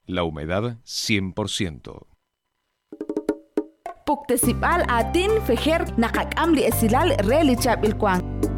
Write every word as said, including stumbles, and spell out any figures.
La humedad cien por ciento. Puktesipal atin fejer nakakam li esilal relichap ilkwang.